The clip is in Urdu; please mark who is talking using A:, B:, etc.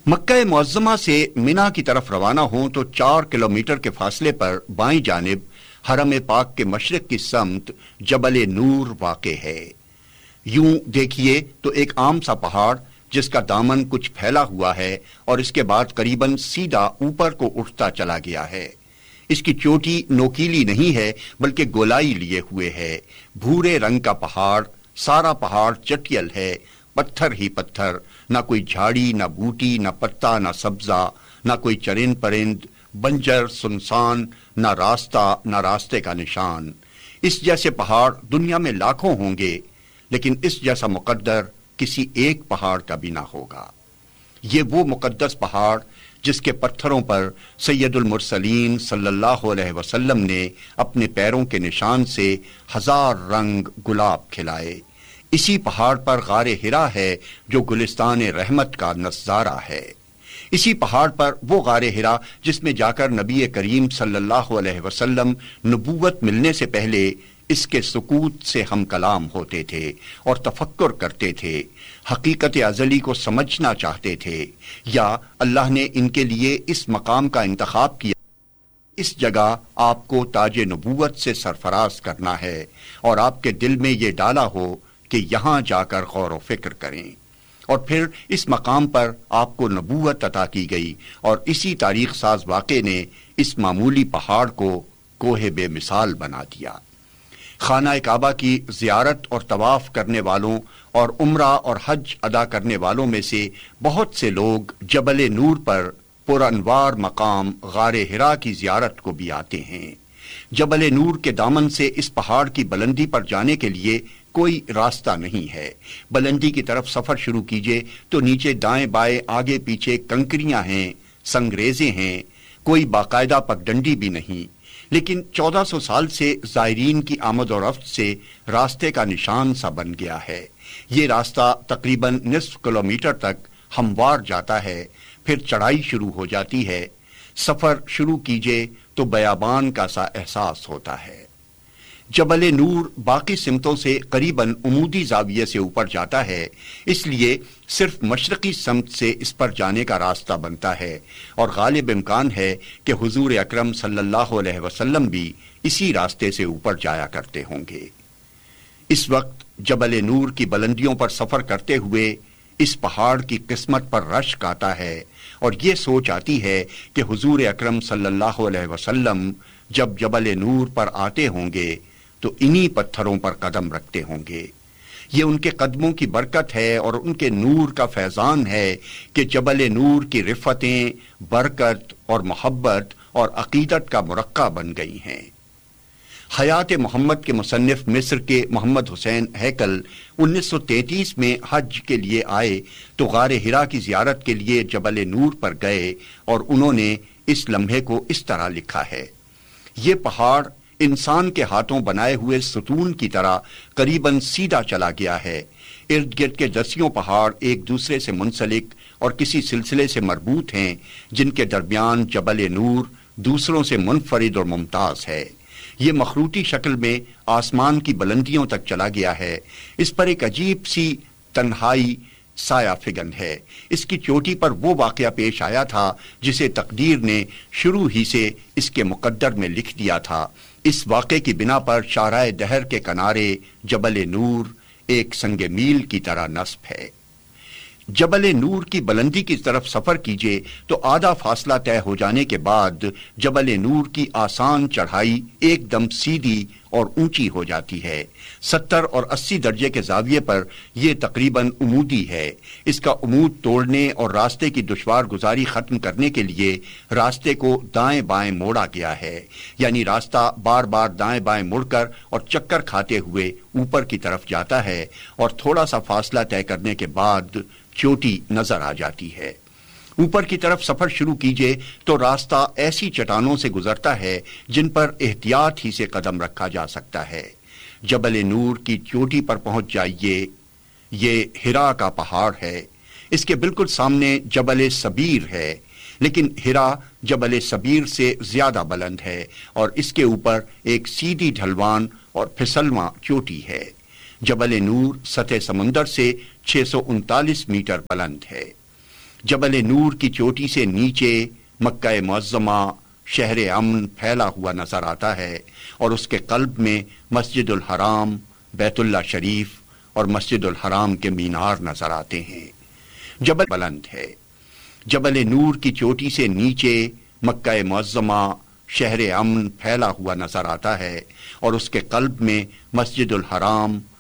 A: مکہ معظمہ سے منا کی طرف روانہ ہوں تو 4 کلومیٹر کے فاصلے پر بائیں جانب حرم پاک کے مشرق کی سمت جبل نور واقع ہے۔ یوں دیکھیے تو ایک عام سا پہاڑ جس کا دامن کچھ پھیلا ہوا ہے اور اس کے بعد قریباً سیدھا اوپر کو اٹھتا چلا گیا ہے۔ اس کی چوٹی نوکیلی نہیں ہے بلکہ گولائی لیے ہوئے ہے۔ بھورے رنگ کا پہاڑ، سارا پہاڑ چٹیل ہے، پتھر ہی پتھر، نہ کوئی جھاڑی، نہ بوٹی، نہ پتا، نہ سبزہ، نہ کوئی چرند پرند، بنجر سنسان، نہ راستہ، نہ راستے کا نشان۔ اس جیسے پہاڑ دنیا میں لاکھوں ہوں گے لیکن اس جیسا مقدر کسی ایک پہاڑ کا بھی نہ ہوگا۔ یہ وہ مقدس پہاڑ جس کے پتھروں پر سید المرسلین صلی اللہ علیہ وسلم نے اپنے پیروں کے نشان سے 1000 رنگ گلاب کھلائے۔ اسی پہاڑ پر غار حرا ہے جو گلستان رحمت کا نظارہ ہے۔ اسی پہاڑ پر وہ غار حرا جس میں جا کر نبی کریم صلی اللہ علیہ وسلم نبوت ملنے سے پہلے اس کے سکوت سے ہم کلام ہوتے تھے اور تفکر کرتے تھے، حقیقت ازلی کو سمجھنا چاہتے تھے، یا اللہ نے ان کے لیے اس مقام کا انتخاب کیا۔ اس جگہ آپ کو تاج نبوت سے سرفراز کرنا ہے اور آپ کے دل میں یہ ڈالا ہو کہ یہاں جا کر غور و فکر کریں، اور پھر اس مقام پر آپ کو نبوت عطا کی گئی اور اسی تاریخ ساز واقعے نے اس معمولی پہاڑ کو کوہ بے مثال بنا دیا۔ خانہ کعبہ کی زیارت اور طواف کرنے والوں اور عمرہ اور حج ادا کرنے والوں میں سے بہت سے لوگ جبل نور پر پرانوار مقام غار حرا کی زیارت کو بھی آتے ہیں۔ جبل نور کے دامن سے اس پہاڑ کی بلندی پر جانے کے لیے کوئی راستہ نہیں ہے۔ بلندی کی طرف سفر شروع کیجئے تو نیچے دائیں بائیں آگے پیچھے کنکریاں ہیں، سنگریزیں ہیں، کوئی باقاعدہ پگڈنڈی بھی نہیں، لیکن 1400 سال سے زائرین کی آمد و رفت سے راستے کا نشان سا بن گیا ہے۔ یہ راستہ تقریباً نصف کلومیٹر تک ہموار جاتا ہے، پھر چڑھائی شروع ہو جاتی ہے۔ سفر شروع کیجئے تو بیابان کا سا احساس ہوتا ہے۔ جبل نور باقی سمتوں سے قریباً عمودی زاویے سے اوپر جاتا ہے، اس لیے صرف مشرقی سمت سے اس پر جانے کا راستہ بنتا ہے، اور غالب امکان ہے کہ حضور اکرم صلی اللہ علیہ وسلم بھی اسی راستے سے اوپر جایا کرتے ہوں گے۔ اس وقت جبل نور کی بلندیوں پر سفر کرتے ہوئے اس پہاڑ کی قسمت پر رشک آتا ہے اور یہ سوچ آتی ہے کہ حضور اکرم صلی اللہ علیہ وسلم جب جبل نور پر آتے ہوں گے تو انہی پتھروں پر قدم رکھتے ہوں گے۔ یہ ان کے قدموں کی برکت ہے اور ان کے نور کا فیضان ہے کہ جبل نور کی رفتیں، برکت اور محبت اور عقیدت کا مرقع بن گئی ہیں۔ حیات محمد کے مصنف مصر کے محمد حسین ہیکل 1933 میں حج کے لیے آئے تو غار حرا کی زیارت کے لیے جبل نور پر گئے اور انہوں نے اس لمحے کو اس طرح لکھا ہے: یہ پہاڑ انسان کے ہاتھوں بنائے ہوئے ستون کی طرح قریباً سیدھا چلا گیا ہے۔ ارد گرد کے دسیوں پہاڑ ایک دوسرے سے منسلک اور کسی سلسلے سے مربوط ہیں، جن کے درمیان جبل نور دوسروں سے منفرد اور ممتاز ہے۔ یہ مخروطی شکل میں آسمان کی بلندیوں تک چلا گیا ہے۔ اس پر ایک عجیب سی تنہائی سایہ فگن ہے۔ اس کی چوٹی پر وہ واقعہ پیش آیا تھا جسے تقدیر نے شروع ہی سے اس کے مقدر میں لکھ دیا تھا۔ اس واقعے کی بنا پر شاہراہ دہر کے کنارے جبل نور ایک سنگ میل کی طرح نصب ہے۔ جبل نور کی بلندی کی طرف سفر کیجئے تو آدھا فاصلہ طے ہو جانے کے بعد جبل نور کی آسان چڑھائی ایک دم سیدھی اور اونچی ہو جاتی ہے۔ 70 اور 80 درجے کے زاویے پر یہ تقریباً عمودی ہے۔ اس کا عمود توڑنے اور راستے کی دشوار گزاری ختم کرنے کے لیے راستے کو دائیں بائیں موڑا گیا ہے، یعنی راستہ بار بار دائیں بائیں مڑ کر اور چکر کھاتے ہوئے اوپر کی طرف جاتا ہے، اور تھوڑا سا فاصلہ طے کرنے کے بعد چوٹی نظر آ جاتی ہے۔ اوپر کی طرف سفر شروع کیجئے تو راستہ ایسی چٹانوں سے گزرتا ہے جن پر احتیاط ہی سے قدم رکھا جا سکتا ہے۔ جبل نور کی چوٹی پر پہنچ جائیے۔ یہ حرا کا پہاڑ ہے۔ اس کے بالکل سامنے جبل سبیر ہے، لیکن حرا جبل سبیر سے زیادہ بلند ہے اور اس کے اوپر ایک سیدھی ڈھلوان اور پھسلواں چوٹی ہے۔ جبل نور سطح سمندر سے 639 میٹر بلند ہے۔ جبل نور کی چوٹی سے نیچے مکہ معظمہ شہر امن پھیلا ہوا نظر آتا ہے اور اس کے قلب میں مسجد الحرام، بیت اللہ شریف اور مسجد الحرام کے مینار نظر آتے ہیں۔ جبل بلند ہے۔ جبل نور کی چوٹی سے نیچے مکہ معظمہ شہر امن پھیلا ہوا نظر آتا ہے اور اس کے قلب میں مسجد الحرام،